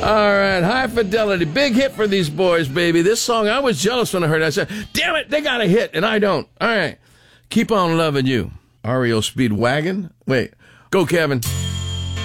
All right, High Fidelity. Big hit for these boys, baby. This song, I was jealous when I heard it. I said, damn it, they got a hit, and I don't. All right, Keep on Loving You. REO Speedwagon. Wait, go, Kevin.